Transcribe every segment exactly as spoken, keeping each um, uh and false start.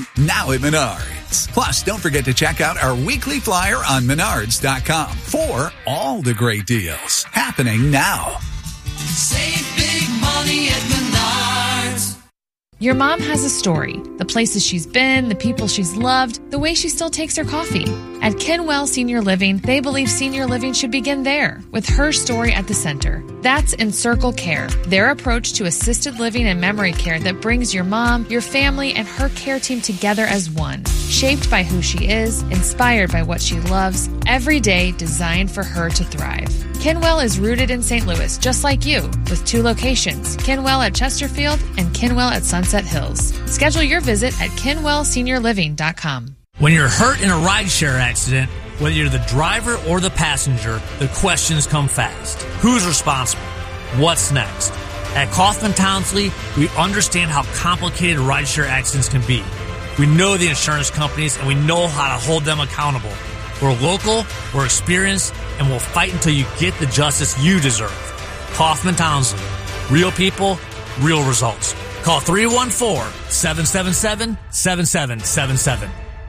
happening now at Menards. Plus, don't forget to check out our weekly flyer on menards dot com for all the great deals happening now. Save big money at Menards. Your mom has a story. The places she's been, the people she's loved, the way she still takes her coffee. At Kenwell Senior Living, they believe senior living should begin there, with her story at the center. That's Encircle Care, their approach to assisted living and memory care that brings your mom, your family, and her care team together as one. Shaped by who she is, inspired by what she loves, every day designed for her to thrive. Kenwell is rooted in Saint Louis, just like you, with two locations, Kenwell at Chesterfield and Kenwell at Sunset Hills. Schedule your visit at kenwell senior living dot com. When you're hurt in a rideshare accident, whether you're the driver or the passenger, the questions come fast. Who's responsible? What's next? At Kaufman Townsley, we understand how complicated rideshare accidents can be. We know the insurance companies, and we know how to hold them accountable. We're local, we're experienced, and we'll fight until you get the justice you deserve. Kaufman Townsley. Real people, real results. Call three one four, seven seven seven, seven seven seven seven.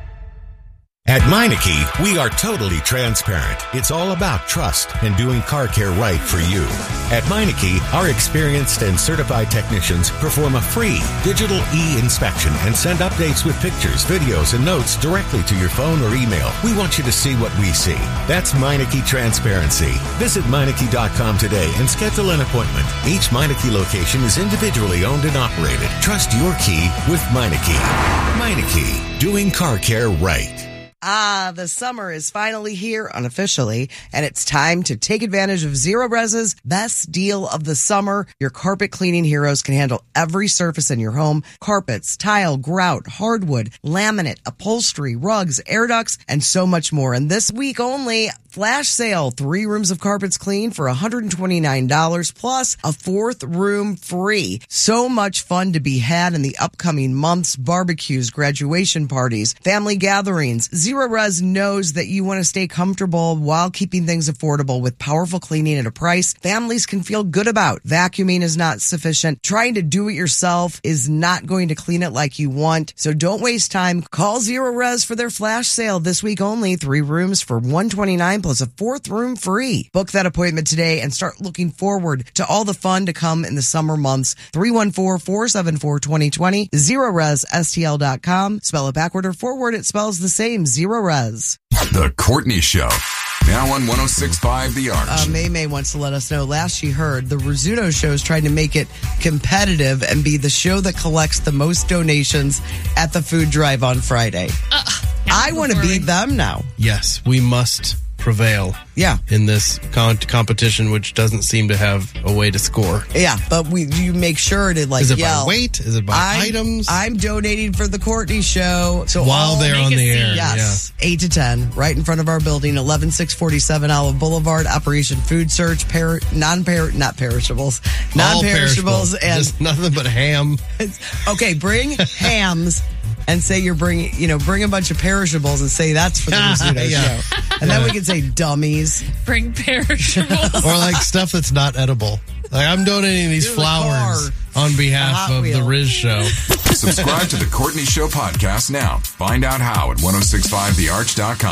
At Meineke, we are totally transparent. It's all about trust and doing car care right for you. At Meineke, our experienced and certified technicians perform a free digital e-inspection and send updates with pictures, videos, and notes directly to your phone or email. We want you to see what we see. That's Meineke Transparency. Visit Meineke dot com today and schedule an appointment. Each Meineke location is individually owned and operated. Trust your key with Meineke. Meineke, doing car care right. Ah, the summer is finally here unofficially, and it's time to take advantage of Zero Res's best deal of the summer. Your carpet cleaning heroes can handle every surface in your home: carpets, tile, grout, hardwood, laminate, upholstery, rugs, air ducts, and so much more. And this week only, flash sale, three rooms of carpets clean for one hundred twenty-nine dollars plus a fourth room free. So much fun to be had in the upcoming months: barbecues, graduation parties, family gatherings. Zero Res knows that you want to stay comfortable while keeping things affordable with powerful cleaning at a price families can feel good about. Vacuuming is not sufficient. Trying to do it yourself is not going to clean it like you want. So don't waste time. Call Zero Res for their flash sale this week only. Three rooms for one hundred twenty-nine dollars plus a fourth room free. Book that appointment today and start looking forward to all the fun to come in the summer months. three one four, four seven four, two zero two zero. Zero Res S T L dot com. Spell it backward or forward, it spells the same. Zero Res. The Courtney Show. Now on one oh six point five The Arch. Uh, May May wants to let us know. Last she heard, the Rizzuto Show is trying to make it competitive and be the show that collects the most donations at the food drive on Friday. Uh, I want to beat them now. Yes, we must prevail. Yeah. In this con- competition, which doesn't seem to have a way to score. Yeah, but we you make sure to like Is it yell, by weight? Is it by I'm, items? I'm donating for the Courtney Show. So while they're on the air, yes, yeah. eight to ten, right in front of our building, eleven six forty-seven Olive Boulevard. Operation Food Search, per, non-per, not perishables, non-perishables, and just nothing but ham. Okay, bring hams. And say you're bringing, you know, bring a bunch of perishables and say that's for the Rizzuto yeah. Show. And then we can say dummies. Bring perishables. Or like stuff that's not edible. Like I'm donating these Dude, flowers the on behalf of wheel. the Riz Show. Subscribe to the Courtney Show podcast now. Find out how at ten sixty-five the arch dot com.